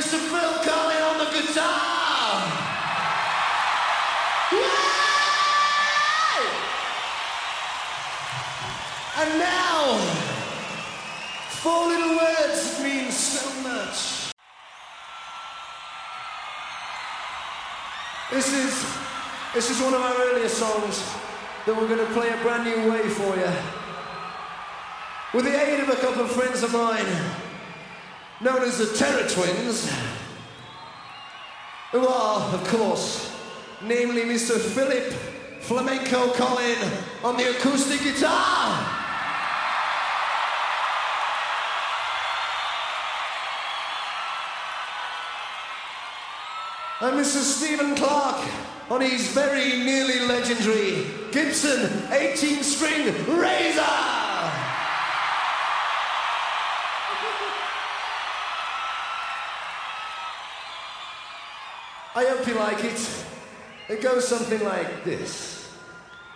Mr. Phil Collin on the guitar. Yay! And now, 4 little words that mean so much. This is one of our earlier songs that we're going to play a brand new way for you. With the aid of a couple of friends of mine, known as the Terror Twins, who are, of course, namely Mr. Philip Flamenco Collin on the acoustic guitar. And Mr. Stephen Clark on his very nearly legendary Gibson 18-string Razor. I hope you like it. It goes something like this.